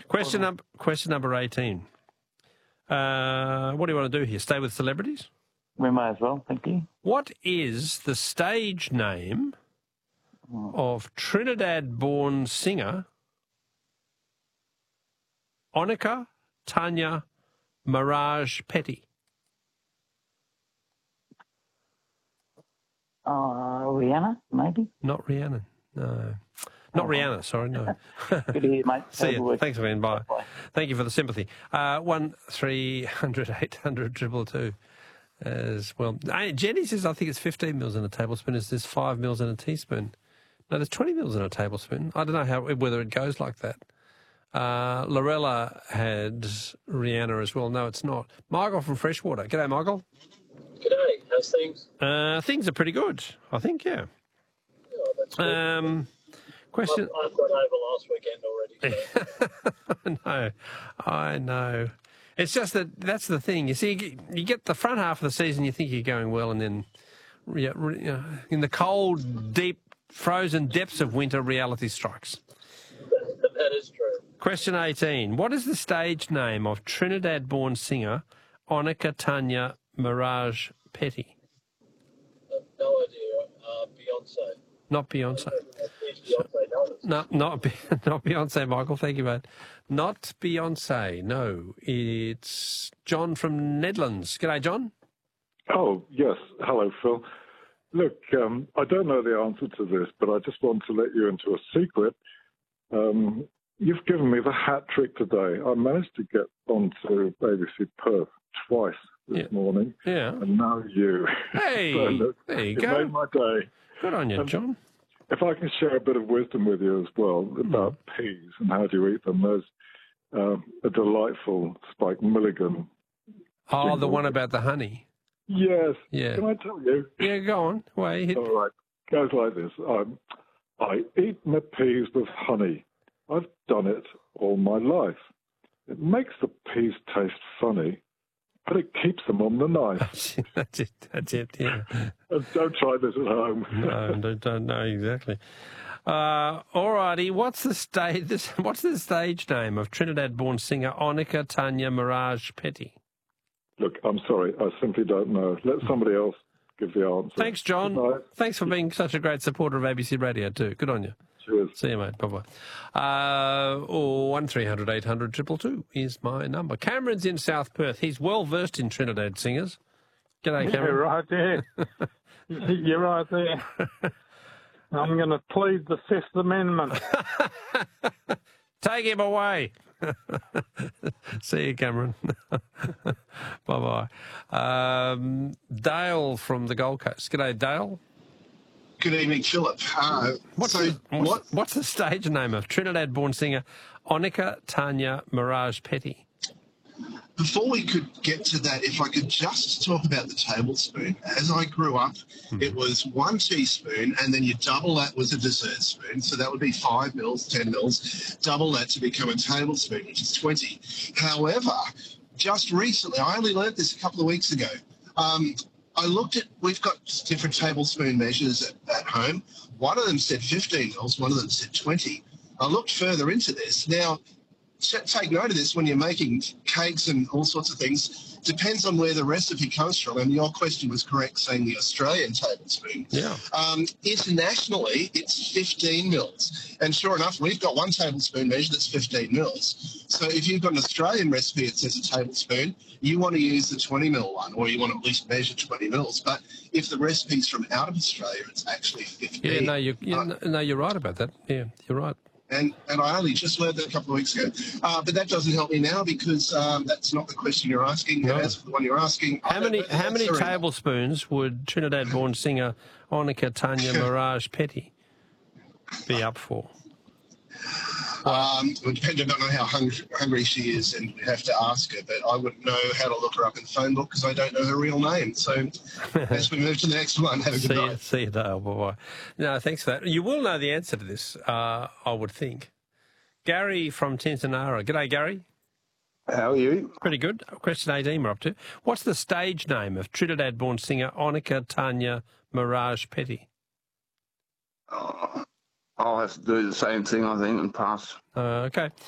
Question number 18. What do you want to do here? Stay with celebrities? We may as well, thank you. What is the stage name of Trinidad-born singer Onika Tanya Mirage Petty? Rihanna, maybe? Not Rihanna, no. Not Rihanna, sorry, no. Good to hear, mate. See you. Thanks for being by. Thank you for the sympathy. 1300 800 222 as well. Jenny says, I think it's 15 mils in a tablespoon. Is this 5 mils in a teaspoon? No, there's 20 mils in a tablespoon. I don't know whether it goes like that. Lorella had Rihanna as well. No, it's not. Michael from Freshwater. G'day, Michael. G'day. How's things? Things are pretty good, I think, yeah. Oh, that's good. Question. I've got over last weekend already. So. I know. It's just that's the thing. You see, you get the front half of the season, you think you're going well, and then in the cold, deep, frozen depths of winter, reality strikes. That is true. Question 18. What is the stage name of Trinidad-born singer Onika Tanya Mirage Petty? No idea. Beyonce. Not Beyonce. Beyonce No, not Beyonce, Michael. Thank you, mate. Not Beyonce, no. It's John from Nedlands. G'day, John. Oh, yes. Hello, Phil. Look, I don't know the answer to this, but I just want to let you into a secret. You've given me the hat trick today. I managed to get onto BBC Perth twice this morning. Yeah. And now you. Hey, so look, there you go. Made my day. Good on you, John. If I can share a bit of wisdom with you as well about peas and how do you eat them, there's a delightful Spike Milligan. Oh, the one about the honey. Yes. Yeah. Can I tell you? Yeah, go on. Wait. All right. Goes like this. I eat my peas with honey. I've done it all my life. It makes the peas taste funny, but it keeps them on the knife. That's it, yeah. Don't try this at home. No, don't know exactly. All righty. What's the stage name of Trinidad-born singer Onika Tanya Mirage Petty? Look, I'm sorry. I simply don't know. Let somebody else give the answer. Thanks, John. Goodbye. Thanks for being such a great supporter of ABC Radio too. Good on you. Cheers. See you, mate. Bye-bye. 1300 800 222 is my number. Cameron's in South Perth. He's well versed in Trinidad singers. G'day, Cameron. You're right there. You're right there. I'm going to plead the Fifth Amendment. Take him away. See you, Cameron. Bye-bye. Dale from the Gold Coast. G'day, Dale. Good evening, Philip. What's the stage name of Trinidad-born singer Onika Tanya Mirage Petty? Before we could get to that, if I could just talk about the tablespoon. As I grew up, it was 1 teaspoon, and then you double that was a dessert spoon. So that would be 5 mils, 10 mils. Double that to become a tablespoon, which is 20. However, just recently, I only learned this a couple of weeks ago. I looked at, we've got different tablespoon measures at home. One of them said 15 mils, one of them said 20. I looked further into this. Now, take note of this when you're making cakes and all sorts of things. Depends on where the recipe comes from. And your question was correct, saying the Australian tablespoon. Yeah. Internationally, it's 15 mils. And sure enough, we've got 1 tablespoon measure that's 15 mils. So if you've got an Australian recipe that says a tablespoon, you want to use the 20 mil one, or you want to at least measure 20 mils. But if the recipe's from out of Australia, it's actually 15. Yeah, you're right about that. Yeah, you're right. And I only just learned that a couple of weeks ago. But that doesn't help me now because that's not the question you're asking. No. As for the one you're asking... How many tablespoons would Trinidad-born singer Onika Tanya Mirage Petty be up for? It would depend on how hungry she is, and we'd have to ask her, but I wouldn't know how to look her up in the phone book because I don't know her real name. So as we move to the next one, have a good night. See you, Dale. Bye-bye. No, thanks for that. You will know the answer to this, I would think. Gary from Tintinara. G'day, Gary. How are you? Pretty good. Question 18 we're up to. What's the stage name of Trinidad-born singer Onika Tanya Mirage Petty? I'll have to do the same thing, I think, and pass. Okay.